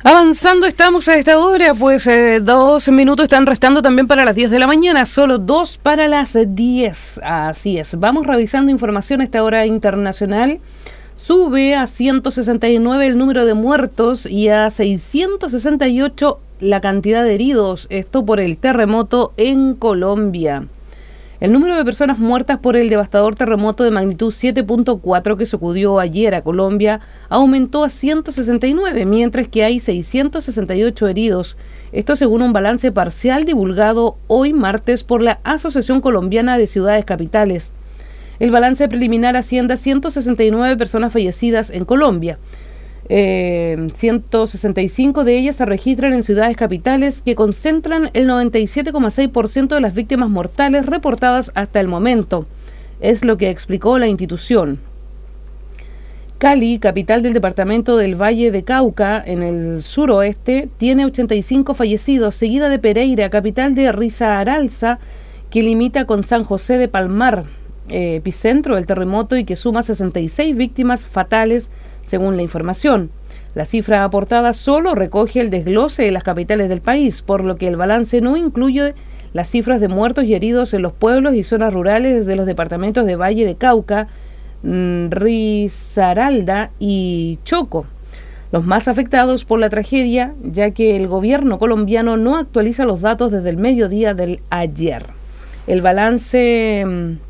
Avanzando estamos a esta hora, pues 2 minutos están restando también para las 10 de la mañana, solo 2 para las 10, así es. Vamos revisando información a esta hora internacional. Sube a 169 el número de muertos y a 668 la cantidad de heridos, esto por el terremoto en Colombia. El número de personas muertas por el devastador terremoto de magnitud 7.4 que sacudió ayer a Colombia aumentó a 169, mientras que hay 668 heridos. Esto según un balance parcial divulgado hoy martes por la Asociación Colombiana de Ciudades Capitales. El balance preliminar asciende a 169 personas fallecidas en Colombia. 165 de ellas se registran en ciudades capitales que concentran el 97,6% de las víctimas mortales reportadas hasta el momento, es lo que explicó la institución. Cali, capital del departamento del Valle de Cauca, en el suroeste, tiene 85 fallecidos, seguida de Pereira, capital de Risaralda, que limita con San José de Palmar, epicentro del terremoto y que suma 66 víctimas fatales, según la información. La cifra aportada solo recoge el desglose de las capitales del país, por lo que el balance no incluye las cifras de muertos y heridos en los pueblos y zonas rurales de los departamentos de Valle de Cauca, Risaralda y Chocó, los más afectados por la tragedia, ya que el gobierno colombiano no actualiza los datos desde el mediodía del ayer. El balance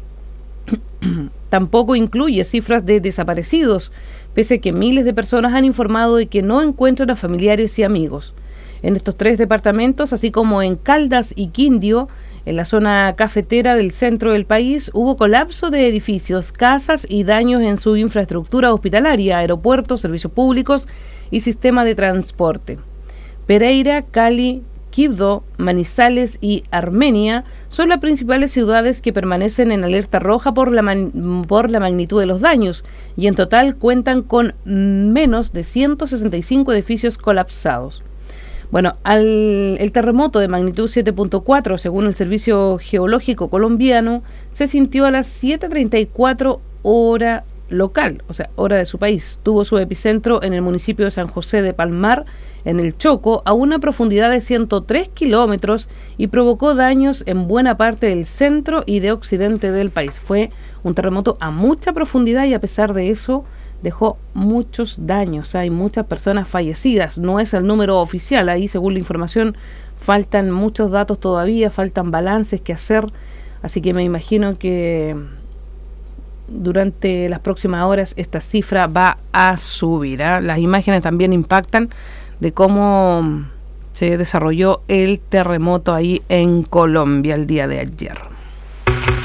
tampoco incluye cifras de desaparecidos, pese a que miles de personas han informado de que no encuentran a familiares y amigos. En estos 3 departamentos, así como en Caldas y Quindio, en la zona cafetera del centro del país, hubo colapso de edificios, casas y daños en su infraestructura hospitalaria, aeropuertos, servicios públicos y sistema de transporte. Pereira, Cali, Quibdó, Manizales y Armenia son las principales ciudades que permanecen en alerta roja por la magnitud de los daños y en total cuentan con menos de 165 edificios colapsados. Bueno, el terremoto de magnitud 7.4, según el Servicio Geológico Colombiano, se sintió a las 7:34 hora local, o sea, hora de su país. Tuvo su epicentro en el municipio de San José de Palmar, en el Chocó, a una profundidad de 103 kilómetros y provocó daños en buena parte del centro y de occidente del país. Fue un terremoto a mucha profundidad y a pesar de eso dejó muchos daños. Hay muchas personas fallecidas, no es el número oficial, ahí según la información faltan muchos datos todavía, faltan balances que hacer, así que me imagino que durante las próximas horas esta cifra va a subir, ¿eh? Las imágenes también impactan de cómo se desarrolló el terremoto ahí en Colombia el día de ayer.